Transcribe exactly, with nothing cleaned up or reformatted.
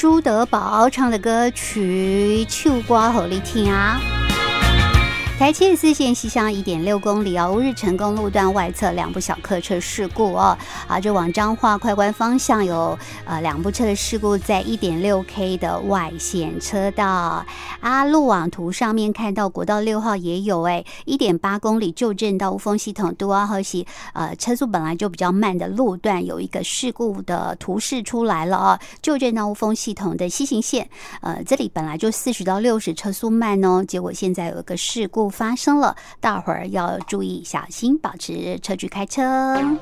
朱德宝唱的歌曲《秋瓜好你听》啊。台七十四线西向一点六公里哦，乌日成功路段外侧两部小客车事故哦，啊，这往彰化快关方向有呃两部车的事故，在 一点六 K 的外线车道啊。路网图上面看到国道六号也有哎， 一点八公里旧镇到雾峰系统都阿和西呃车速本来就比较慢的路段有一个事故的图示出来了哦，旧镇到雾峰系统的西行线，呃这里本来就四十到六十车速慢哦，结果现在有一个事故发生了，大伙儿要注意小心，保持车距开车。